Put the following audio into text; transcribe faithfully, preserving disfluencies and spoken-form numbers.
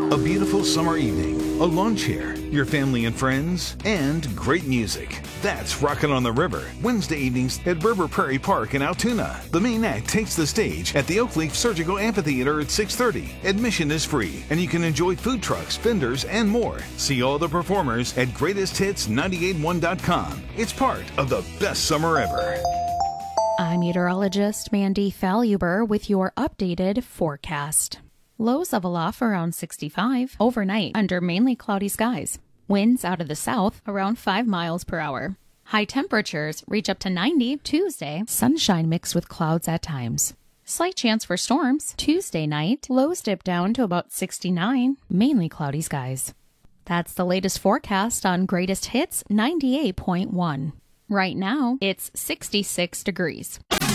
A beautiful summer evening, a lawn chair, your family and friends, and great music. That's Rockin' on the River, Wednesday evenings at River Prairie Park in Altoona. The main act takes the stage at the Oakleaf Surgical Amphitheater at six thirty. Admission is free, and you can enjoy food trucks, vendors, and more. See all the performers at greatest hits nine eight one dot com. It's part of the best summer ever. I'm meteorologist Mandy Faluber with your updated forecast. Lows level off around sixty-five overnight under mainly cloudy skies. Winds out of the south around five miles per hour. High temperatures reach up to ninety Tuesday, sunshine mixed with clouds at times. Slight chance for storms Tuesday night. Lows dip down to about sixty-nine, mainly cloudy skies. That's the latest forecast on Greatest Hits ninety-eight point one. Right now, it's sixty-six degrees.